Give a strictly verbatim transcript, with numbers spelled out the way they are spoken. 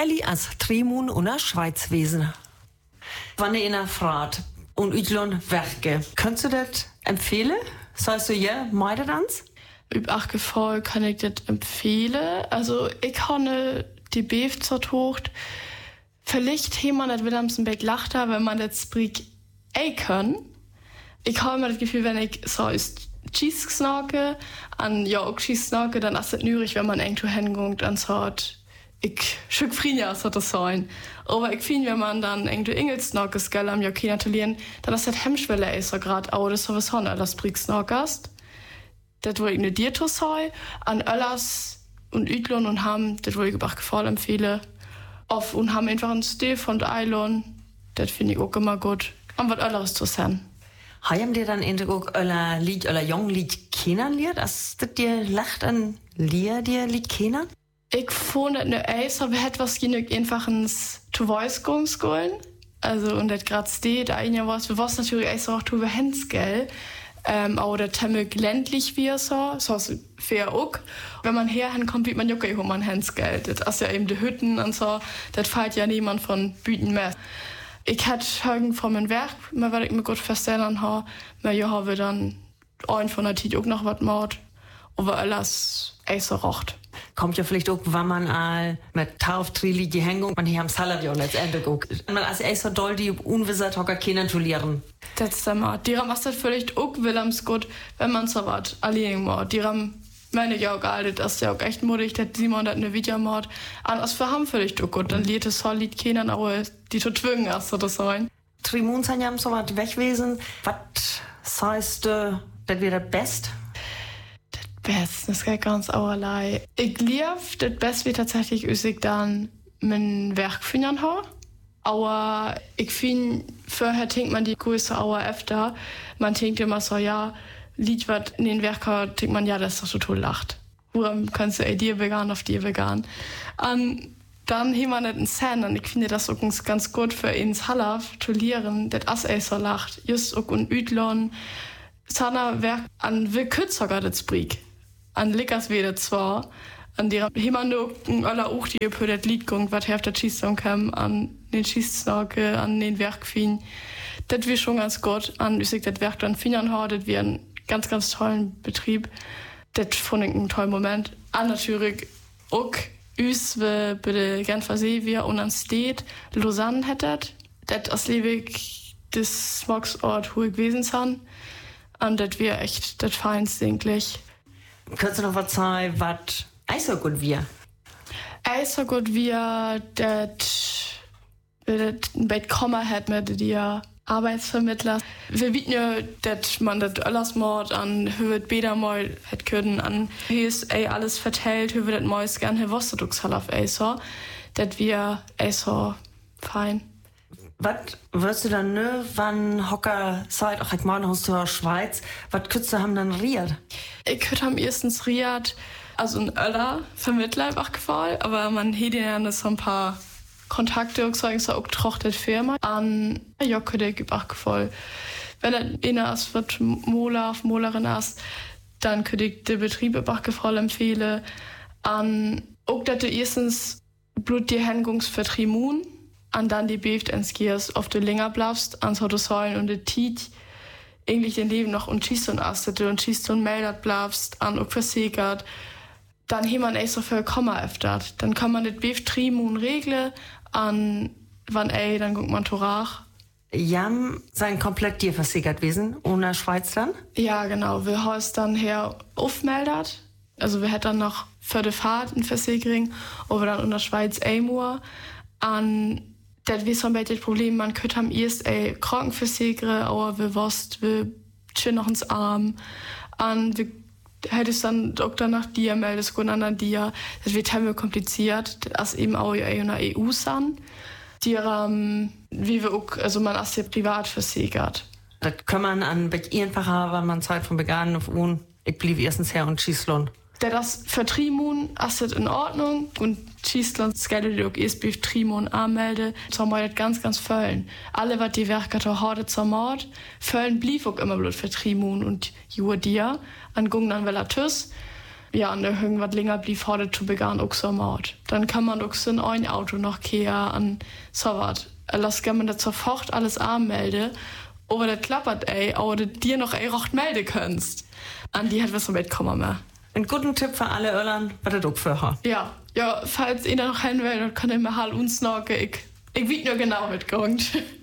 Elli als Trimun und der Schweiz wesen. Wann ihr einer fragt und Utlon Werke, könntest du das empfehlen? Sagst du ja, meide das? Über acht Gefall kann ich das empfehlen. Also ich habe die Beef zur Tocht. Vielleicht hat man das Wilhelmsenberg lachter, wenn man das Brick ey können. Ich habe immer das Gefühl, wenn ich so ist Cheese snarke, an ja auch Cheese snarke, dann ist es nürig, wenn man irgendwo hingeht und sagt, ich schück Frinia so das sein. Aber ich finde, wenn man dann irgendwo Engels snarkes, gell, am Jockey natürlich, dann ist das Hemmschwelle ist so gerade, aber das so was von alles Brick snarkast. Das wollte ich nicht dir zu sagen, an Öllers und Ütlon und Ham, das wollte ich auch gefallen empfehlen. Auf und haben einfach einen Stil von Eilon, das finde ich auch immer gut. Und was Öllers zu sein. Haben dir dann endlich auch euer Lied, euer Junglied kennenlernt? Als das dir lacht an Lier dir Lied kennen? Ich fand das nicht eins, aber hätte was genug einfach ins To Voice gehen sollen. Also, und das gerade steht, da ein Jahr was, wir was natürlich eins auch to Hens, gell? Ähm, aber der Temme ländlich wie so, so ist fair auch. Wenn man herhin kommt, wie man ja auch man Hens, gell? Das ist ja eben die Hütten und so, das fällt ja niemand von Büten mehr. Ich hätte Högen von meinem Werk, mal weil ich mir gut verstehen habe, aber ja, habe dann ein von der Tit auch noch was gemacht, aber alles eins so rocht. Kommt ja vielleicht auch, wenn man all mit Tauftrili die Hängung, man hier am Salat ja letztendlich auch. Man als eins so doll die unwissert hocker kennen zu lernen. Das ist der Mal. Die haben das vielleicht auch Willems gut, wenn man so was allein macht. Die haben meine ich auch geil, das ist ja auch echt mutig, dass Simon das eine Video macht. Und das für haben vielleicht auch gut, dann liet es so Lied kennen, aber die zu zwingen erst so das sein. Trimun sind ja so was wegwesen. Was heißt, äh, das wäre das Best? Das Best, das geht ganz auerlei. Ich lief, das Best wie tatsächlich üsig dann mein Werk finden habe. Aber ich finde, vorher denkt man die größte Auer öfter. Man denkt immer so, ja, Lied, was in den Werken denkt man, ja, das ist doch total lacht. Warum kannst du ey, dir vegan auf dir vegan? Und dann haben wir nicht einen Sinn, und ich finde das auch ganz gut für ins Halaf zu lernen, das ist so lacht. Just auch in Ütlon, Sana Werk an will kürzer das Brieg. An Lickers weder zwar, an der Himando aller auch die für das Lied gung, was hilft der Schießsong kam, an den Schießsnarke, an den Werkfien. Das wir schon ganz gut an, ich sag, das Werk dann Fingern hat, das wir einen ganz, ganz tollen Betrieb. Das fand ich einen tollen Moment. An natürlich auch, uns, wir bitte gern versehen, wir und an steht, Lausanne hättet. Das ist liebig, das Smogsort, wo ich gewesen sind. Und das wir echt, das Feinste eigentlich. Könntest du noch was sagen, was Eis so gut wir? Eis so gut wir, das, das ein Bett Komma hat mit dir. Arbeitsvermittler. Wir wissen ja, dass man das alles macht, an hört Bäder mal hat können, an hier ist ey, alles vertellt, hört das meist gern, hier was du auf ey so, dass wir ey so fein. Was wirst du dann ne, wann Hocker seid, auch ich meine, aus der Schweiz, was könntest du haben dann riert? Ich könnte am erstens riert, also ein Öller Vermittler einfach gefallen, aber man hätte ja so ein paar Kontakte auch sagen, so auch trochtet Firma an ja könnte ich auch gefallen. Wenn er einer ist, wird Mola, Molerin ist, dann könnte ich den Betrieb auch gefallen empfehlen. An auch dass du erstens Blut die Hängungsvertrimun, an dann die Beft ins Giers auf du länger bleibst, an so du sollen und die Tiet eigentlich dein Leben noch und schießt und astete und schießt und meldet bleibst, an auch versickert. Dann hat man echt so viel Komma öfter. Dann kann man das Beft Trimun regeln, an wann ey, dann guckt man Torach. Jam sein komplett dir versickert gewesen, ohne Schweiz dann? Ja, genau. Wir haben es dann her aufmeldet. Also wir hätten dann noch für die Fahrt ein Versicherung, aber dann in der Schweiz Amur. An das ist so ein bisschen das Problem, man könnte am erst ey Krankenversicherung, aber wir wussten, wir chillen noch ins Arm. An wir hättest dann Doktor nach dir meldest, und dann dir. Das wird halt kompliziert, das eben auch in der E U sind. Die ähm, wie wir auch, also man ist ja privat versichert. Das kann man an bisschen einfacher, weil man Zeit von Veganen auf un. Ich blieb erstens her und schießlon. Der das für Trimun ist das in Ordnung und schießlon skelde die auch erst bei Trimun anmelde. So mal das ganz, ganz füllen. Alle, was die Werke da horde zur Mord, füllen blieb auch immer bloß für Trimun und Judia. An Gung dann Velatus. ja, an der Höhe was länger blieb, heute zu begann auch so Mord. Dann kann man auch so ein Auto noch kehren an so was. Lass gerne das sofort alles anmelden, aber das klappert, ey, aber das dir noch ey recht melden kannst. An die hat was mitkommen mehr. Ein guten Tipp für alle Irland, was das auch für her. Ja, ja, falls ihr da noch hin will, dann könnt ihr mir halt uns noch, ich, ich weiß nur genau mitgegangen.